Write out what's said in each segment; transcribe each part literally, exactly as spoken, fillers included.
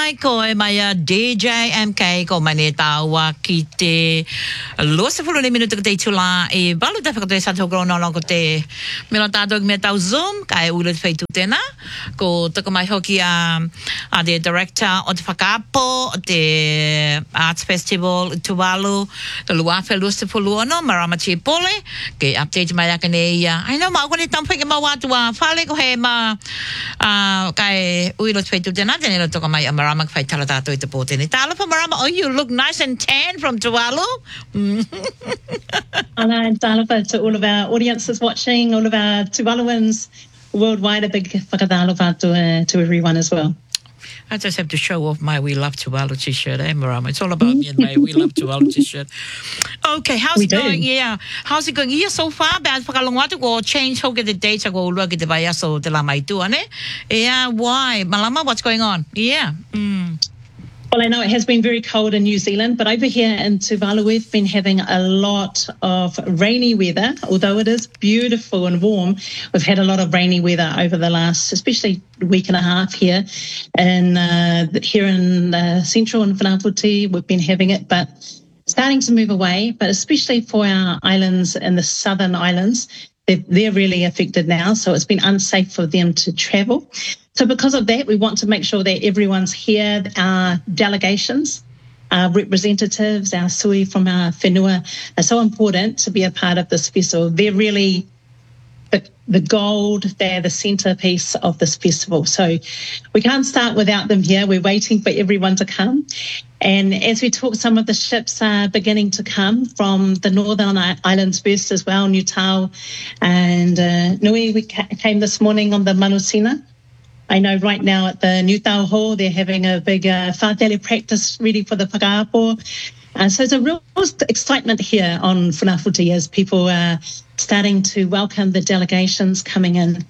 mai ko e mai a D J M K ko mai ne tawa ki te losa fulu ne minuto te tula e balu te whakatoe sa tō grona longo te mila tātou me tau Zoom ka e ulet whaitu tēnā ko tuka mai hoki a a te director o te whakaapo o te Arts Festival Tuvalu te luawhe losa fulu ono marama tia pole ke update mai aka ne ia I know ma kone tamwhai ke ma watu a whale ko he ma uh, kai uilos whaitu tēnā tēnei lo toka mai a marama whai tala tātou i te pō tēnei. Tāla pa marama, oh, you look nice and tan from Tuvalu. And uh, tāla to all of our audiences watching, all of our Tuvaluans worldwide, a big whakatalofa to, uh, to everyone as well. I just have to show off my We Love Tuvalu t-shirt, eh, Marama? It's all about me and my We Love Tuvalu t-shirt. Okay, how's we it do. going? Yeah, how's it going? Yeah, so far, bad whakalongwatu ko change ho get the dates go look at the bayaso de la maitu, ane? Yeah, why? Malama, what's going on? Yeah. Mm. Well, I know it has been very cold in New Zealand, but over here in Tuvalu, we've been having a lot of rainy weather. Although it is beautiful and warm, we've had a lot of rainy weather over the last, especially week and a half here. And uh, here in uh, central and Whanapoti, we've been having it, but starting to move away. But especially for our islands and the southern islands, they're, they're really affected now. So it's been unsafe for them to travel. So because of that, we want to make sure that everyone's here, our delegations, our representatives, our sui from our whenua are so important to be a part of this festival. They're really the, the gold, they're the centrepiece of this festival. So we can't start without them here. We're waiting for everyone to come. And as we talk, some of the ships are beginning to come from the Northern Islands first as well, Nutau and uh, Nui. We ca- came this morning on the Manusina. I know right now at the Nutau Hall, they're having a big uh, whātele practice ready for the whakaapo. Uh, so there's a real excitement here on Whanapoti as people are starting to welcome the delegations coming in.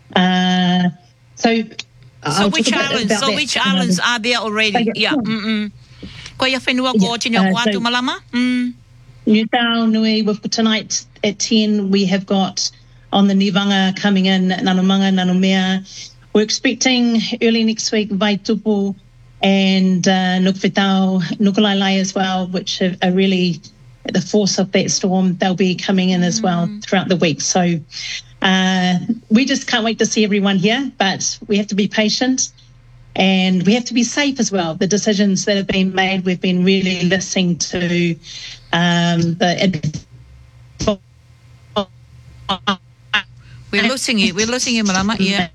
Uh, so so which islands, so which islands are there already? Yeah. Mm-mm. Ko ia whenua ko tino watu malama? Mm. Nutau Nui, we've got tonight at ten, we have got on the Nivanga coming in, Nanumanga, Nanumea. We're expecting early next week Vaitupu and uh, Nukwhitau, Nukulalai as well, which are, are really at the force of that storm. They'll be coming in as well throughout the week. So uh, we just can't wait to see everyone here, but we have to be patient and we have to be safe as well. The decisions that have been made, we've been really listening to um, the... We're losing you. We're losing you, Malama. Yeah.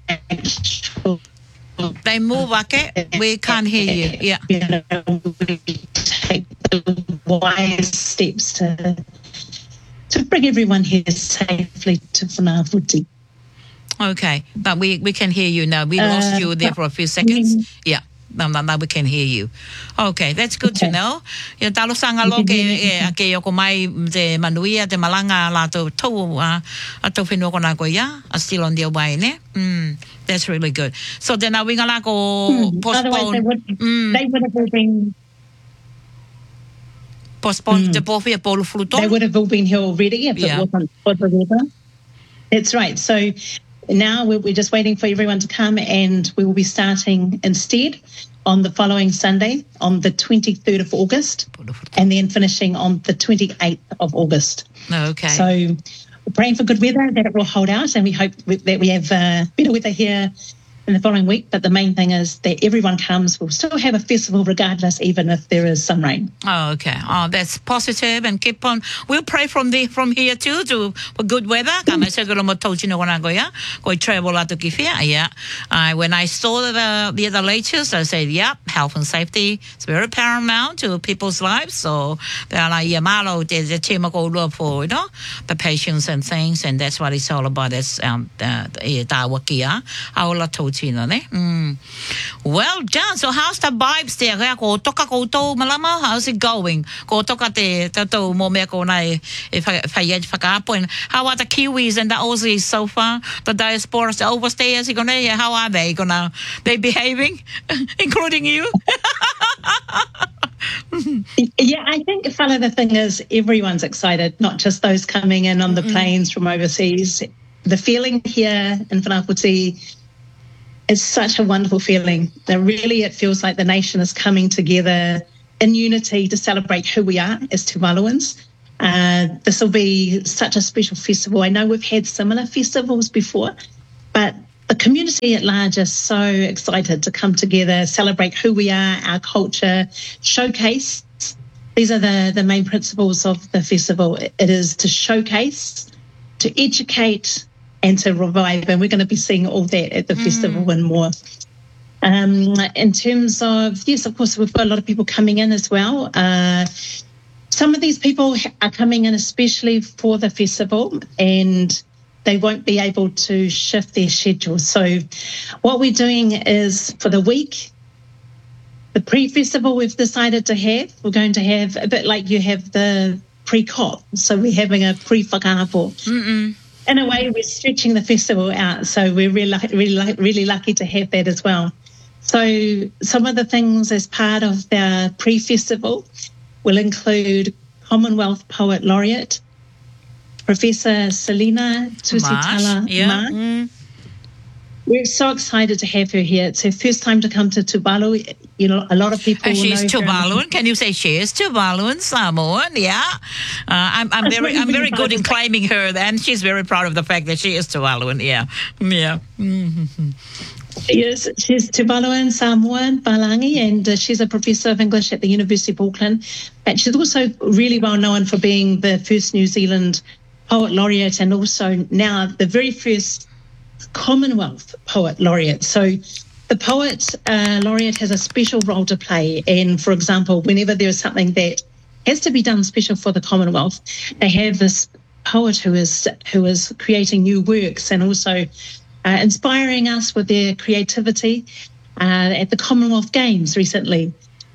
They move, okay? We can't hear you. Yeah. You know, we take the wise steps to to bring everyone here safely to Whanapoti. Okay, but we, we can hear you now. We lost uh, you there for a few seconds. Mm. Yeah. Now, now we can hear you. Okay, that's good okay. to know. Ia talo sanga lo ke e ke yoko mai te manuia te malanga la to to a to whenua kona ko ia are still on their way ne. Mm, that's really good. So then are we gonna go mm, postpone? They would, mm, they would have all been postpone mm, the Pofia Polo Fluton. They would have all been here already if yeah. it wasn't for the weather. That's right. So now we're just waiting for everyone to come and we will be starting instead on the following Sunday on the twenty-third of August and then finishing on the twenty-eighth of August. Okay. So we're praying for good weather, that it will hold out and we hope that we have uh, better weather here in the following week. But the main thing is that everyone comes. We'll still have a festival regardless, even if there is some rain. Oh, okay. Oh, that's positive and keep on. We'll pray from the from here too to for good weather. Kama seguro mo told you no wana go ya. Go travel out to Kifia. Yeah. Uh, when I saw the the other latest, I said, yeah, health and safety is very paramount to people's lives. So there are like yamalo there's a team go for you know the patients and things, and that's what it's all about. That's um the the tawakia. Our told Mm. Well done. So how's the vibes there? Ko toka ko to malama. How's it going? Ko toka te tato mo me ko nai e whaiet whakaapo. And how are the Kiwis and the Aussies so far? The diaspora, the overstayers, how are they gonna? They behaving, including you? Yeah, I think Fala, the thing is everyone's excited, not just those coming in on the mm-hmm. planes from overseas. The feeling here in Whanapoti it's such a wonderful feeling. That really it feels like the nation is coming together in unity to celebrate who we are as Tuvaluans. Uh, this will be such a special festival. I know we've had similar festivals before, but the community at large is so excited to come together, celebrate who we are, our culture, showcase. These are the, the main principles of the festival. It is to showcase, to educate, and to revive. And we're going to be seeing all that at the mm. festival and more. Um, in terms of, yes, of course, we've got a lot of people coming in as well. Uh, some of these people are coming in especially for the festival, and they won't be able to shift their schedule. So what we're doing is for the week, the pre-festival we've decided to have, we're going to have a bit like you have the pre-cop. So we're having a pre-whakaapo. Mm-mm. In a way, we're stretching the festival out. So we're really, really, really lucky to have that as well. So some of the things as part of the pre-festival will include Commonwealth Poet Laureate, Professor Selina Tusitala yeah. Marsh. Mm. We're so excited to have her here. It's her first time to come to Tuvalu. You know, a lot of people and will she's know Tuvaluan. her. Can you say she is Tuvaluan, Samoan? Yeah. Uh, I'm, I'm very, I'm very good in claiming her, and she's very proud of the fact that she is Tuvaluan. Yeah, yeah. Mm-hmm. She is. She's Tuvaluan, Samoan, Palangi, and uh, she's a professor of English at the University of Auckland. And she's also really well known for being the first New Zealand Poet Laureate, and also now the very first Commonwealth Poet Laureate. So the Poet uh, Laureate has a special role to play. And, for example, whenever there is something that has to be done special for the Commonwealth, they have this poet who is who is creating new works and also uh, inspiring us with their creativity. Uh, at the Commonwealth Games recently,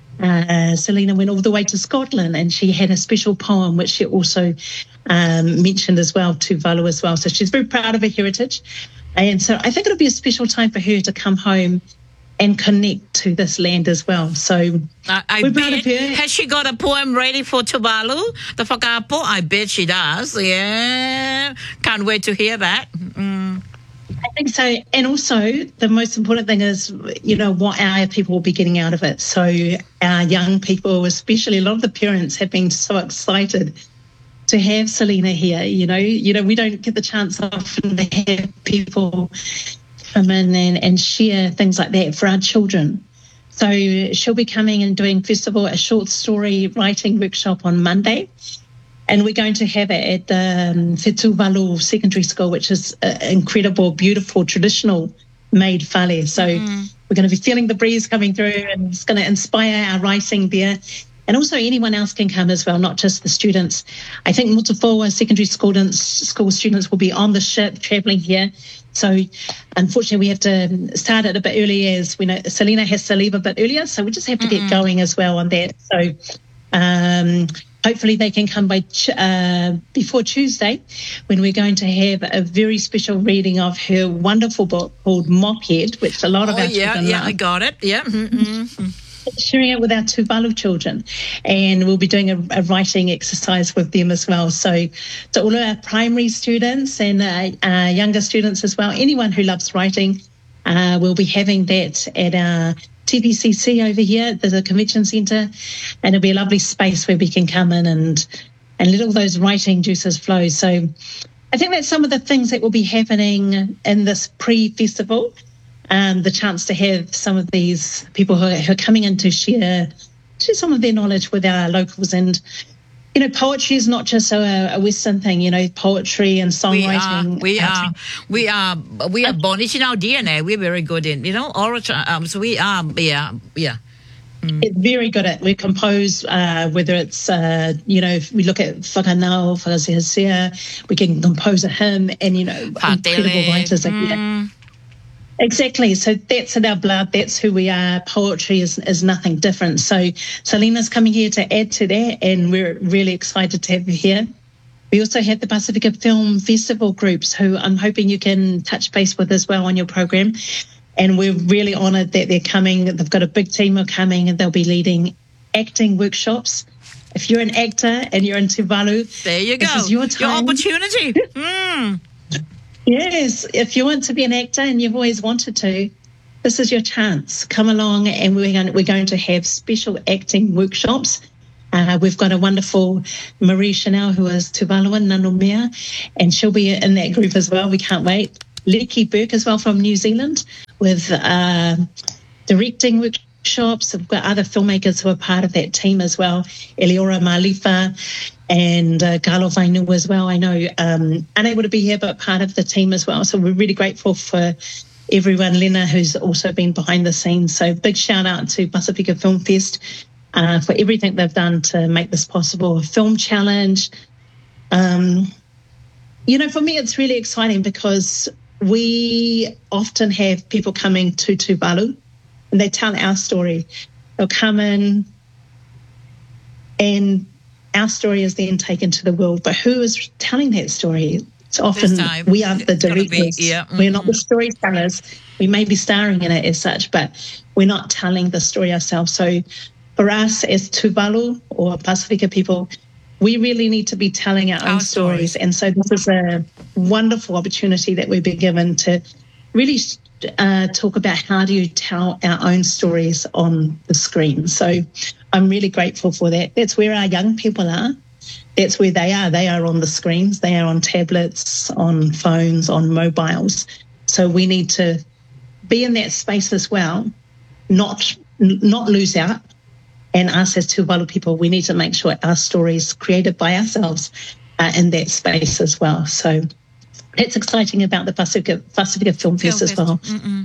uh, Selina went all the way to Scotland, and she had a special poem which she also um, mentioned as well, Tuvalu as well. So she's very proud of her heritage. And so I think it'll be a special time for her to come home and connect to this land as well. So uh, I we're bet, proud of her. Has she got a poem ready for Tuvalu, the whakaapo? I bet she does. Yeah. Can't wait to hear that. Mm. I think so. And also the most important thing is, you know, what our people will be getting out of it. So our young people, especially a lot of the parents, have been so excited to have Selina here. You know, you know, we don't get the chance often to have people come in and, and share things like that for our children. So she'll be coming and doing, first of all, a short story writing workshop on Monday. And we're going to have it at um, Whetuvalu Secondary School, which is an incredible, beautiful, traditional made whale. So mm. we're going to be feeling the breeze coming through, and it's going to inspire our writing there. And also anyone else can come as well, not just the students. I think Mutafoa secondary students, school students will be on the ship travelling here. So unfortunately we have to start it a bit early, as we know Selina has to leave a bit earlier. So we just have to mm-hmm. get going as well on that. So um, hopefully they can come by uh, before Tuesday, when we're going to have a very special reading of her wonderful book called Mophead, which a lot of oh, our yeah, children yeah, love. I got it. Yeah. Mm-hmm. Sharing it with our Tuvalu children, and we'll be doing a, a writing exercise with them as well. So to all of our primary students and uh, uh, younger students as well, anyone who loves writing, uh, we'll be having that at our T P C C over here. There's a convention centre, and it'll be a lovely space where we can come in and, and let all those writing juices flow. So I think that's some of the things that will be happening in this pre-festival. Um, the chance to have some of these people who are, who are coming in to share, share some of their knowledge with our locals. And, you know, poetry is not just a, a Western thing, you know, poetry and songwriting. We are, we are, we are, we are born, it's in our D N A. We're very good in, you know, orator. Um, so we are, yeah, yeah. Mm. It's very good at, we compose, uh, whether it's, uh, you know, if we look at whakanau, whakasehasea, we can compose a hymn, and, you know, Patele. incredible writers like mm. that. Exactly. So that's in our blood. That's who we are. Poetry is, is nothing different. So Selina's coming here to add to that, and we're really excited to have her here. We also have the Pacifica Film Festival groups, who I'm hoping you can touch base with as well on your program. And we're really honoured that they're coming. They've got a big team of coming, and they'll be leading acting workshops. If you're an actor and you're in Tuvalu, there you go. This is your time. Your opportunity. mm. Yes, if you want to be an actor and you've always wanted to, this is your chance. Come along, and we're going, we're going to have special acting workshops. Uh, we've got a wonderful Marie Chanel, who is Tuvaluan Nanumea, and she'll be in that group as well. We can't wait. Leki Burke as well from New Zealand with uh, directing workshops. We've got other filmmakers who are part of that team as well. Eliora Malifa and uh, Carlo Vainu as well. I know um, unable to be here, but part of the team as well. So we're really grateful for everyone. Lena, who's also been behind the scenes. So big shout out to Pasifika Film Fest uh, for everything they've done to make this possible. A film challenge. Um, you know, for me, it's really exciting because we often have people coming to Tuvalu and they tell our story. They'll come in and our story is then taken to the world. But who is telling that story? It's often we are the directors. Be, yeah. mm-hmm. We're not the storytellers. We may be starring in it as such, but we're not telling the story ourselves. So for us as Tuvalu or Pasifika people, we really need to be telling our, our own stories. stories. And so this is a wonderful opportunity that we've been given to really uh, talk about how do you tell our own stories on the screen. So I'm really grateful for that. That's where our young people are. That's where they are. They are on the screens. They are on tablets, on phones, on mobiles. So we need to be in that space as well, not not lose out. And us as Tuvalu people, we need to make sure our stories created by ourselves are in that space as well. So that's exciting about the Pasifika, Pasifika Film Fest as well.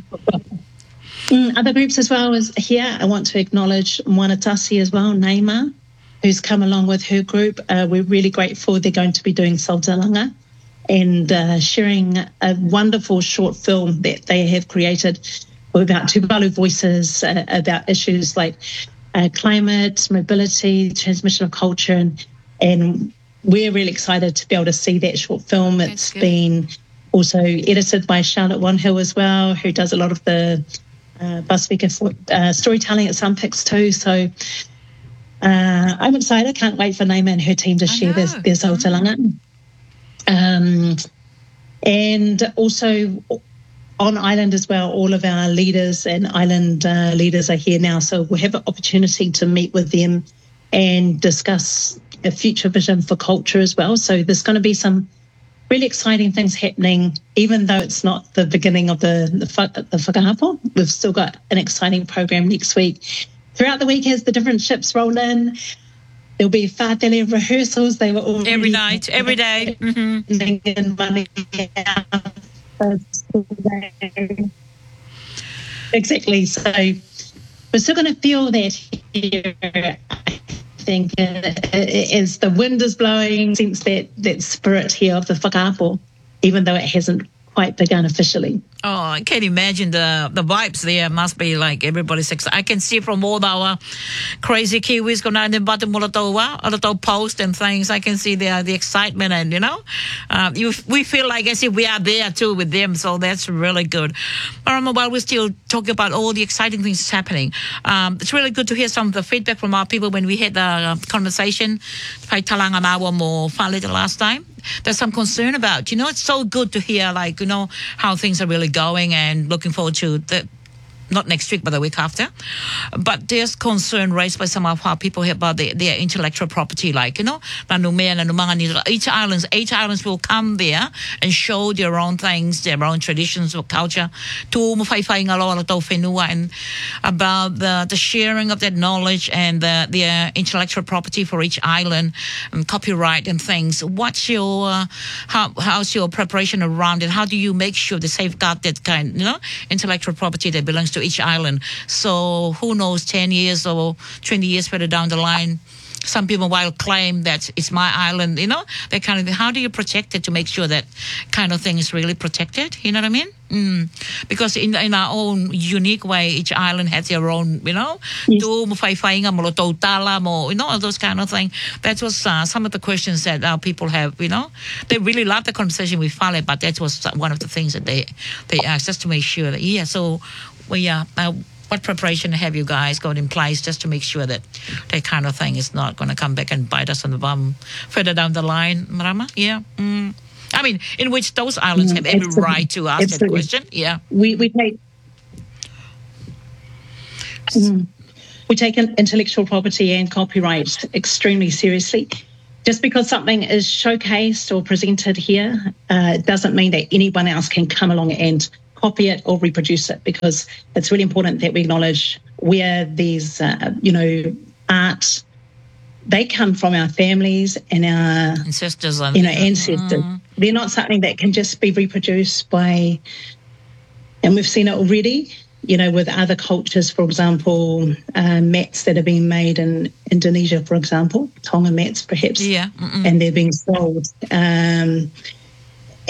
Mm, other groups as well as here. I want to acknowledge Moanatasi as well, Neymar, who's come along with her group. Uh, we're really grateful. They're going to be doing Saltalanga and uh, sharing a wonderful short film that they have created about Tuvalu voices, uh, about issues like Uh, climate, mobility, transmission of culture, and, and we're really excited to be able to see that short film. It's been also edited by Charlotte Wanhill as well, who does a lot of the uh, Pasifika uh, storytelling at Sunpix too. So uh, I'm excited. Can't wait for Neymar and her team to share this, their Saltalanga. Um, and also on island as well, all of our leaders and island uh, leaders are here now. So we'll have an opportunity to meet with them and discuss a future vision for culture as well. So there's going to be some really exciting things happening, even though it's not the beginning of the, the, the whakahapo. We've still got an exciting program next week. Throughout the week as the different ships roll in, there'll be whātele rehearsals. They were all every night, every day. Mm-hmm. Money Exactly. So we're still going to feel that here, I think, uh, as the wind is blowing, sense that, that spirit here of the whakahapo, even though it hasn't quite begun officially. Oh, I can't imagine the the vibes there. Must be like everybody's excited. I can see from all our crazy Kiwis going out in Batamulatoa, a little post and things. I can see the the excitement, and you know, uh, you we feel like as if we are there too with them. So that's really good. Um, while we're still talking about all the exciting things happening, um, it's really good to hear some of the feedback from our people when we had the conversation. Pai talanga mawa mo whale the last time. There's some concern about, you know, it's so good to hear, like, you know, how things are really going, and looking forward to the, not next week, but the week after. But there's concern raised by some of our people here about the, their intellectual property, like, you know, each islands, eight islands will come there and show their own things, their own traditions or culture, to and about the, the sharing of that knowledge and the, their intellectual property for each island, and copyright and things. What's your, uh, how, how's your preparation around it? How do you make sure to safeguard that kind, you know, intellectual property that belongs to each island? So who knows, ten years or twenty years further down the line, some people will claim that it's my island, you know, that kind of thing. How do you protect it to make sure that kind of thing is really protected? You know what I mean? Mm. Because in in our own unique way, each island has their own, you know, yes. you know, all those kind of things. That was uh, some of the questions that our people have, you know. They really love the conversation with Fale, but that was one of the things that they, they asked, just to make sure that, yeah, so, well, yeah, uh, what preparation have you guys got in place just to make sure that that kind of thing is not going to come back and bite us on the bum further down the line, Marama? Yeah. Mm. I mean, in which those islands have every right to ask that question. Yeah. We we take Mm. We take intellectual property and copyright extremely seriously. Just because something is showcased or presented here uh, doesn't mean that anyone else can come along and copy it or reproduce it, because it's really important that we acknowledge where these, uh, you know, art, they come from our families and our ancestors. You know, ancestors. Mm. They're not something that can just be reproduced by, and we've seen it already, you know, with other cultures, for example, uh, mats that are being made in Indonesia, for example, Tonga mats perhaps, yeah, Mm-mm. and they're being sold. Um,